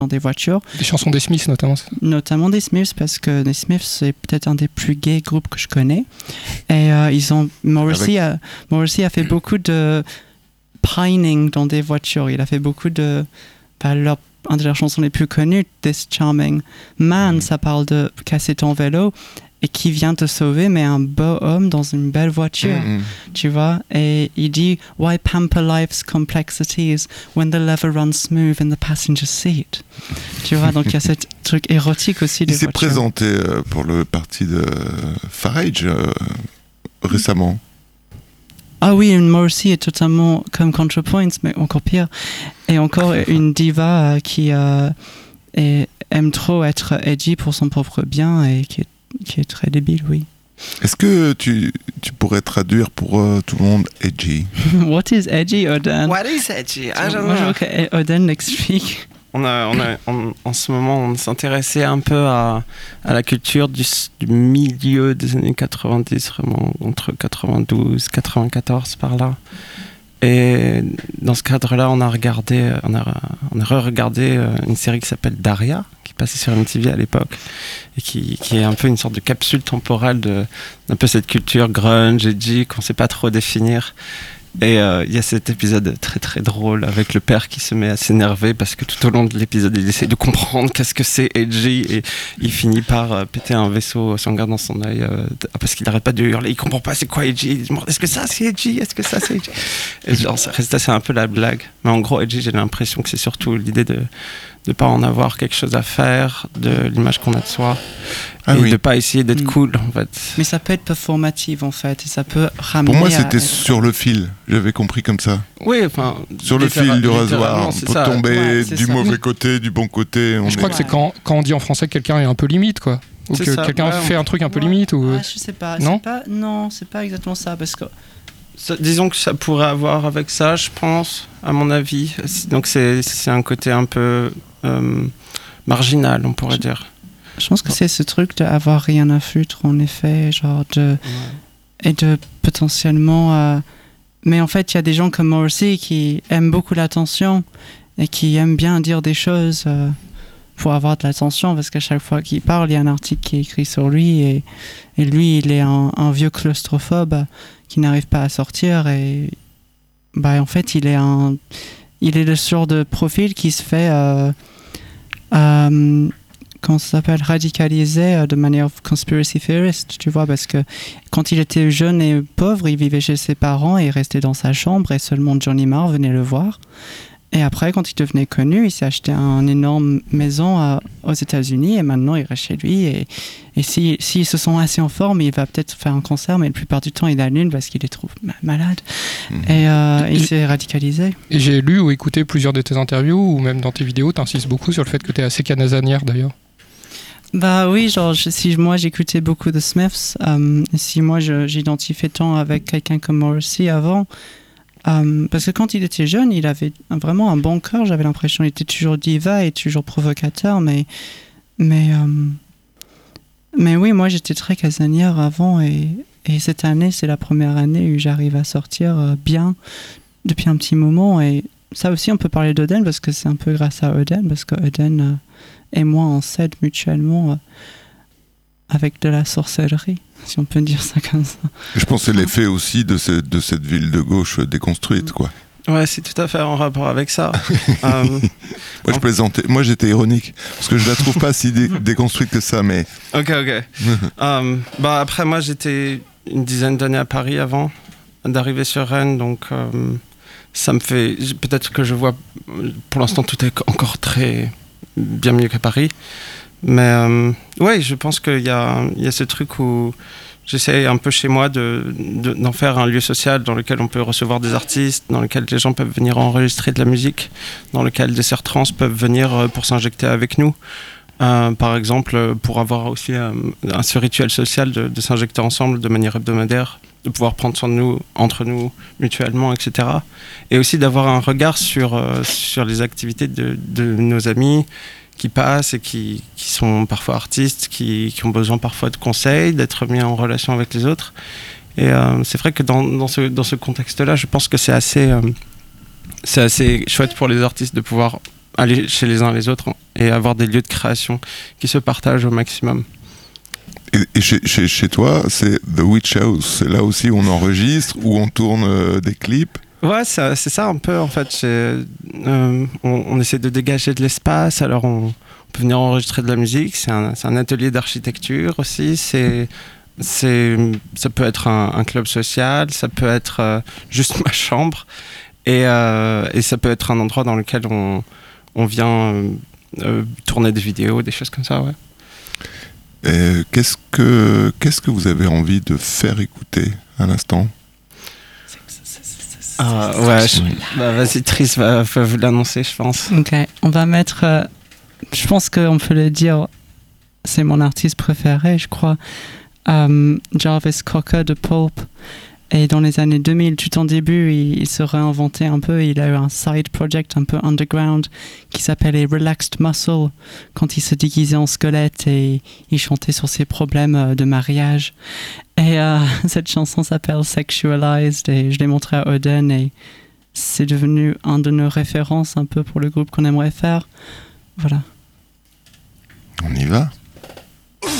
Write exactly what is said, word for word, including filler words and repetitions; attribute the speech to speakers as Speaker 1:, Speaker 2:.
Speaker 1: dans des voitures.
Speaker 2: Des chansons des Smiths notamment.
Speaker 1: Notamment des Smiths, parce que les Smiths, c'est peut-être un des plus gays groupes que je connais. Et euh, ils ont, Morrissey, Avec... a, Morrissey a fait beaucoup de pining dans des voitures. Il a fait beaucoup de... Bah, leur, un de leurs chansons les plus connues, This Charming Man, mmh. ça parle de casser ton vélo et qui vient te sauver, mais un beau homme dans une belle voiture, mmh. tu vois. Et il dit « Why pamper life's complexities when the lever runs smooth in the passenger seat ?» Tu vois, donc il y a ce truc érotique aussi des
Speaker 3: voitures. Il s'est
Speaker 1: voitures.
Speaker 3: présenté euh, pour le parti de Farage euh, récemment.
Speaker 1: Ah oui, une Morrissey est totalement comme ContraPoints, mais encore pire. Et encore une diva euh, qui euh, est, aime trop être edgy pour son propre bien et qui est qui est très débile, oui.
Speaker 3: Est-ce que tu, tu pourrais traduire pour euh, tout le monde edgy?
Speaker 1: What is edgy, Oden?
Speaker 4: What is edgy? I don't
Speaker 1: Moi,
Speaker 4: know.
Speaker 1: je veux que Oden l'explique.
Speaker 4: On a, on a, on, en ce moment, on s'intéressait un peu à, à la culture du, du milieu des années quatre-vingt-dix, vraiment entre quatre-vingt-douze, quatre-vingt-quatorze par là. Et dans ce cadre-là, on a regardé, on a, on a re-regardé une série qui s'appelle Daria, qui passait sur M T V à l'époque, et qui, qui est un peu une sorte de capsule temporelle de, d'un peu cette culture grunge, edgy, qu'on ne sait pas trop définir. Et il euh, y a cet épisode très très drôle avec le père qui se met à s'énerver parce que tout au long de l'épisode il essaie de comprendre qu'est-ce que c'est edgy et il finit par euh, péter un vaisseau sanguin dans son œil euh, parce qu'il n'arrête pas de hurler, il comprend pas c'est quoi edgy, il demande est-ce que ça c'est edgy, est-ce que ça c'est edgy, et genre ça reste assez un peu la blague, mais en gros edgy j'ai l'impression que c'est surtout l'idée de de pas en avoir quelque chose à faire de l'image qu'on a de soi ah et oui. de pas essayer d'être mmh. cool en fait.
Speaker 1: Mais ça peut être performatif en fait et ça peut ramener.
Speaker 3: Pour moi c'était
Speaker 1: à...
Speaker 3: sur le fil, j'avais compris comme ça.
Speaker 4: Oui, enfin
Speaker 3: sur le fil du rasoir, on peut
Speaker 4: ça.
Speaker 3: tomber
Speaker 1: ouais,
Speaker 3: du
Speaker 1: ça.
Speaker 3: mauvais côté, du bon côté. On
Speaker 2: je crois
Speaker 3: est...
Speaker 2: que c'est quand, quand on dit en français que quelqu'un est un peu limite quoi. Ou
Speaker 4: c'est
Speaker 2: que
Speaker 4: ça.
Speaker 2: quelqu'un
Speaker 4: ouais,
Speaker 2: fait un truc un peu
Speaker 1: ouais.
Speaker 2: limite ou...
Speaker 1: ah, je sais pas,
Speaker 2: non
Speaker 1: c'est pas non, c'est pas exactement ça parce que
Speaker 4: ça, disons que ça pourrait avoir avec ça, je pense, à mon avis. Donc c'est c'est un côté un peu euh, marginal, on pourrait
Speaker 1: je,
Speaker 4: dire.
Speaker 1: Je pense que c'est ce truc d'avoir rien à foutre, en effet, genre de... Ouais. Et de potentiellement... Euh, mais en fait, il y a des gens comme Morrissey qui aiment beaucoup l'attention et qui aiment bien dire des choses euh, pour avoir de l'attention, parce qu'à chaque fois qu'il parle, il y a un article qui est écrit sur lui et, et lui, il est un, un vieux claustrophobe qui n'arrive pas à sortir et... Bah, en fait, il est un... Il est le genre de profil qui se fait... Euh, Euh, comment ça s'appelle, radicalisé euh, de manière conspiracy theorist, tu vois, parce que quand il était jeune et pauvre, il vivait chez ses parents et il restait dans sa chambre et seulement Johnny Marr venait le voir. Et après, quand il devenait connu, il s'est acheté une énorme maison à, aux États-Unis et maintenant il reste chez lui. Et, et s'il si, si se sent assez en forme, il va peut-être faire un concert, mais la plupart du temps, il annule parce qu'il est trop malade. Mmh. Et euh, il s'est radicalisé.
Speaker 2: Et j'ai lu ou écouté plusieurs de tes interviews ou même dans tes vidéos, tu insistes beaucoup sur le fait que tu es assez canasanière d'ailleurs.
Speaker 1: Bah oui, genre je, si moi j'écoutais beaucoup de Smiths, euh, si moi je, j'identifiais tant avec quelqu'un comme Morrissey avant. Um, parce que quand il était jeune, il avait vraiment un bon cœur, j'avais l'impression. Il était toujours diva et toujours provocateur, mais, mais, um, mais oui, moi j'étais très casanière avant et, et cette année, c'est la première année où j'arrive à sortir euh, bien depuis un petit moment. Et ça aussi, on peut parler d'Oden parce que c'est un peu grâce à Oden, parce que Oden euh, et moi, on s'aide mutuellement euh, avec de la sorcellerie, si on peut dire ça comme ça.
Speaker 3: Je pense que c'est l'effet aussi de, ce, de cette ville de gauche déconstruite, quoi.
Speaker 4: Ouais, c'est tout à fait en rapport avec ça. euh,
Speaker 3: moi, je plaisantais. Moi, j'étais ironique parce que je la trouve pas si dé- déconstruite que ça, mais.
Speaker 4: Ok, ok. euh, bah après, moi, j'étais une dizaine d'années à Paris avant d'arriver sur Rennes, donc euh, ça me fait. Peut-être que je vois. Pour l'instant, tout est encore très bien mieux qu'à Paris. Mais euh, ouais, je pense qu'il y a, il y a ce truc où j'essaie un peu chez moi de, de, d'en faire un lieu social dans lequel on peut recevoir des artistes, dans lequel les gens peuvent venir enregistrer de la musique, dans lequel des sœurs trans peuvent venir pour s'injecter avec nous. Euh, par exemple, pour avoir aussi euh, un, ce rituel social de, de s'injecter ensemble de manière hebdomadaire, de pouvoir prendre soin de nous, entre nous, mutuellement, et cetera. Et aussi d'avoir un regard sur, euh, sur les activités de, de nos amis, qui passent et qui, qui sont parfois artistes, qui, qui ont besoin parfois de conseils, d'être mis en relation avec les autres. Et euh, c'est vrai que dans, dans, ce, dans ce contexte-là, je pense que c'est assez, euh, c'est assez chouette pour les artistes de pouvoir aller chez les uns les autres et avoir des lieux de création qui se partagent au maximum.
Speaker 3: Et, et chez, chez, chez toi, c'est The Witch House, c'est là aussi où on enregistre, où on tourne euh, des clips.
Speaker 4: Ouais, c'est, c'est ça un peu en fait. Euh, on, on essaie de dégager de l'espace, alors on, on peut venir enregistrer de la musique. C'est un, c'est un atelier d'architecture aussi. C'est, c'est, ça peut être un, un club social, ça peut être euh, juste ma chambre, et, euh, et ça peut être un endroit dans lequel on, on vient euh, euh, tourner des vidéos, des choses comme ça. Ouais.
Speaker 3: Et qu'est-ce que, qu'est-ce que vous avez envie de faire écouter à l'instant?
Speaker 4: Ah, ouais, je, bah, vas-y, Tris va, va vous l'annoncer, je pense.
Speaker 1: Ok, on va mettre. Euh, je pense qu'on peut le dire, c'est mon artiste préféré, je crois. Um, Jarvis Cocker de Pulp. Et dans les années deux mille, tout en début, il, il se réinventait un peu. Il a eu un side project un peu underground qui s'appelle les Relaxed Muscle, quand il se déguisait en squelette et il chantait sur ses problèmes de mariage. Et euh, cette chanson s'appelle Sexualized et je l'ai montrée à Oden et c'est devenu un de nos références un peu pour le groupe qu'on aimerait faire. Voilà.
Speaker 3: On y va.